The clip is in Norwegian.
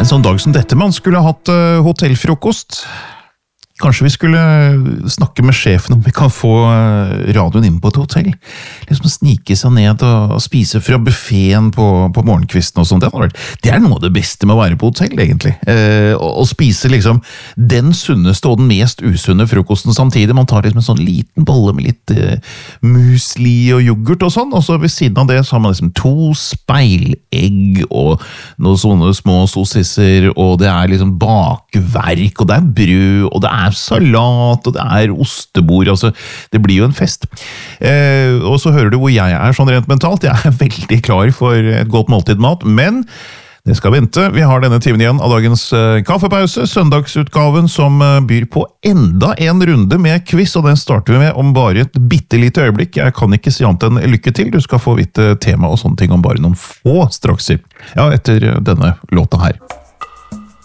En sånn dag som dette man skulle hatt hotellfrokost. Kanskje vi skulle snakke med sjefen om vi kan få radioen inn på et hotell. Liksom snike seg ned og spise fra buffeten på morgenkvisten og sånt. Det noe av det beste med å være på hotell, egentlig. Å spise liksom den sunneste og den mest usunne frokosten samtidig. Man tar liksom en sånn liten bolle med litt musli og yoghurt og sånn, og så ved siden av det så har man liksom 2 speilegg og noen sånne små sossisser, og det liksom bakverk, og det brød, og det salat, og det ostebord, altså, det blir jo en fest. Og så hører du hvor jeg sånn rent mentalt. Jeg veldig klar for et godt måltid mat, men det skal vente. Vi har denne timen igjen av dagens kaffepause, søndagsutgaven som byr på enda en runde med quiz, og den starter vi med om bare et bittelite øyeblikk. Jeg kan ikke si annet enn lykke til. Du skal få vite tema og sånne ting om bare noen få strakser. Ja, etter denne låta her.